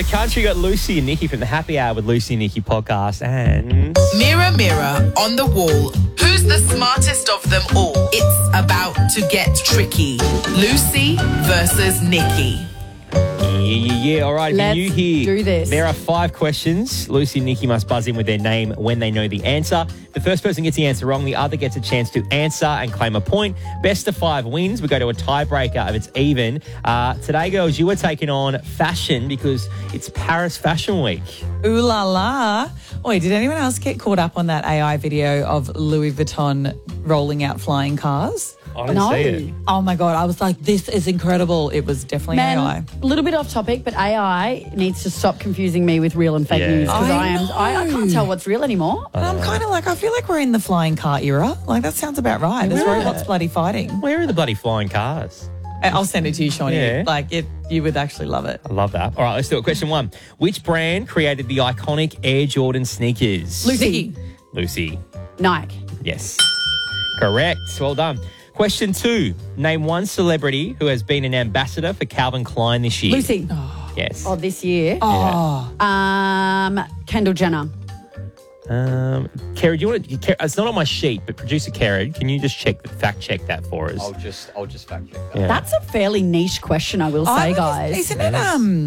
country. Got Lucy and Nikki from the Happy Hour with Lucy and Nikki podcast. And Mirror, mirror on the wall, who's the smartest of them all? It's about to get tricky. Lucy versus Nikki. yeah. All right, Let's you hear? do this. There are 5 questions. Lucy and Nikki must buzz in with their name when they know the answer. The first person gets the answer wrong. The other gets a chance to answer and claim a point. Best of 5 wins. We go to a tiebreaker if it's even. Today, girls, you are taking on fashion because it's Paris Fashion Week. Ooh la la. Wait, did anyone else get caught up on that AI video of Louis Vuitton rolling out flying cars? I didn't see it. Oh my God, I was like, this is incredible. It was definitely AI. Man, a little bit off topic, but AI needs to stop confusing me with real and fake news because I can't tell what's real anymore. And I'm kind of like, I feel like we're in the flying car era. Like, that sounds about right. There's robots bloody fighting. Where are the bloody flying cars? I'll send it to you, Shawnee. Yeah. Like, you would actually love it. I love that. All right, let's do it. Question 1. Which brand created the iconic Air Jordan sneakers? Lucy. Lucy. Nike. Yes. Correct. Well done. Question 2. Name one celebrity who has been an ambassador for Calvin Klein this year. Lucy. Yes. Oh, this year. Oh. Kendall Jenner. Kerry, do you want to? It's not on my sheet, but producer Kerry, can you just fact check that for us? I'll just fact check that. Yeah. That's a fairly niche question, I will say, guys. Isn't it,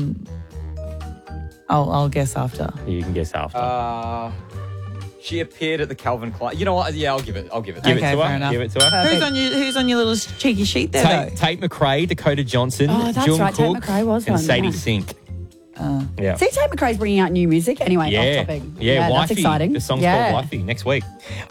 I'll guess after. You can guess after. She appeared at the Calvin Klein. You know what? Yeah, I'll give it. Give it Okay, to fair her. enough. Give it to her. Who's on your little cheeky sheet there, though? Tate McRae, Dakota Johnson, Oh, that's Jungkook, right, Tate McRae was and one, Sadie yeah. Sink. Yeah. See, Tate McRae's bringing out new music. Anyway, Yeah. off topic. Yeah, that's Wifey. exciting. The song's Yeah. called Wifey next week.